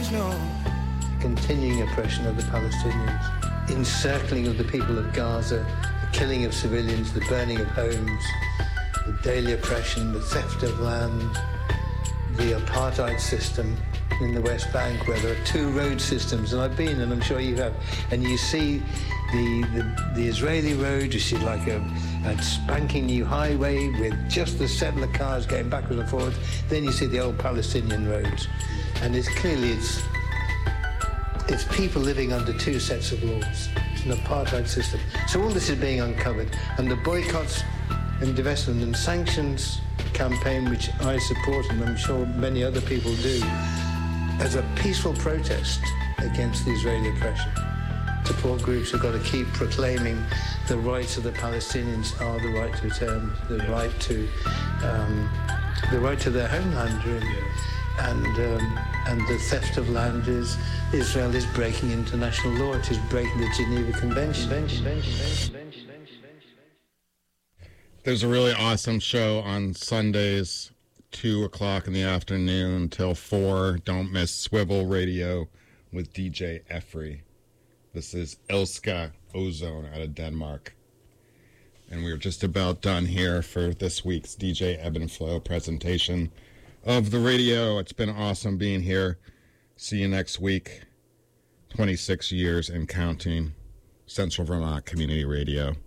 Continuing oppression of the Palestinians, encircling of the people of Gaza, the killing of civilians, the burning of homes, the daily oppression, the theft of land, the apartheid system in the West Bank, where there are two road systems, and I've been, and I'm sure you have, and you see the Israeli road, you see like a spanking new highway with just the settler cars going backwards and forwards. Then you see the old Palestinian roads, and it's people living under two sets of laws. It's an apartheid system. So all this is being uncovered, and the boycotts and divestment and sanctions campaign, which I support, and I'm sure many other people do, as a peaceful protest against the Israeli oppression. Support groups have got to keep proclaiming the rights of the Palestinians are the right to return, the right to their homeland, really. And the theft of land is Israel is breaking international law. It is breaking the Geneva Convention. There's a really awesome show on Sundays, 2 o'clock in the afternoon till 4. Don't miss Swivel Radio with DJ Effrey. This is Ilska Ozone out of Denmark. And we're just about done here for this week's DJ Ebb and Flow presentation of the radio. It's been awesome being here. See you next week. 26 years and counting. Central Vermont Community Radio.